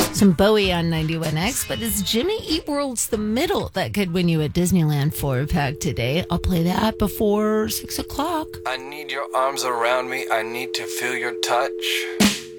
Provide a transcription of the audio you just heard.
Some Bowie on 91X, but it's Jimmy Eat World's The Middle that could win you a Disneyland 4-pack today. I'll play that before 6 o'clock. I need your arms around me. I need to feel your touch.